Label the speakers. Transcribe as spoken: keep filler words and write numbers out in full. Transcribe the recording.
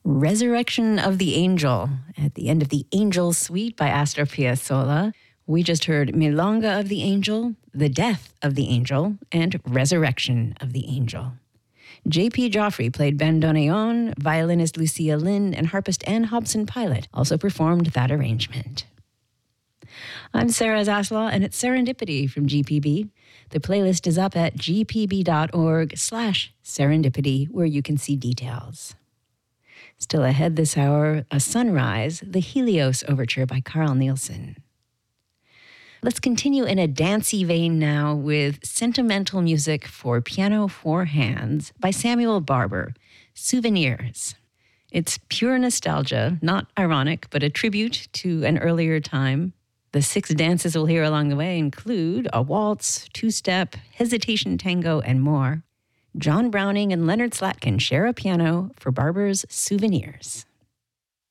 Speaker 1: Resurrection of the Angel, at the end of the Angel Suite by Astor Piazzolla. We just heard Milonga of the Angel, The Death of the Angel, and Resurrection of the Angel. J P. Joffrey played bandoneon, violinist Lucia Lynn and harpist Ann Hobson Pilot also performed that arrangement. I'm Sarah Zaslaw, and it's Serendipity from G P B. The playlist is up at gpb.org slash serendipity, where you can see details. Still ahead this hour, A Sunrise, the Helios Overture by Carl Nielsen. Let's continue in a dancey vein now with sentimental music for piano four hands by Samuel Barber, Souvenirs. It's pure nostalgia, not ironic, but a tribute to an earlier time. The six dances we'll hear along the way include a waltz, two-step, hesitation tango, and more. John Browning and Leonard Slatkin share a piano for Barber's Souvenirs.